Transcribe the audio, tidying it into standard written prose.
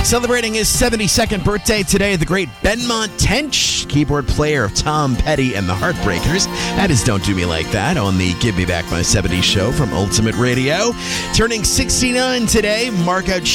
Celebrating his 72nd birthday today, the great Benmont Tench, keyboard player of Tom Petty and the Heartbreakers. That is Don't Do Me Like That on the Give Me Back My 70s show from Ultimate Radio. Turning 69 today, Marco